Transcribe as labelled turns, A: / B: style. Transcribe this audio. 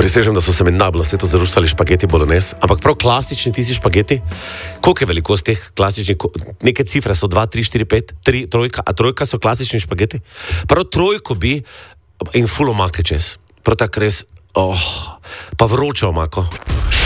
A: Prisežem, da so se mi najbolj na svetu zaruštali špageti bolognese, ampak prav klasični tisti špageti, koliko je velikost teh klasičnih, neke cifre so 2, 3, 4, 5, 3, trojka, a trojka so klasični špageti. Prav trojko bi in ful omake čez. Prav tak res, pa vroče omako.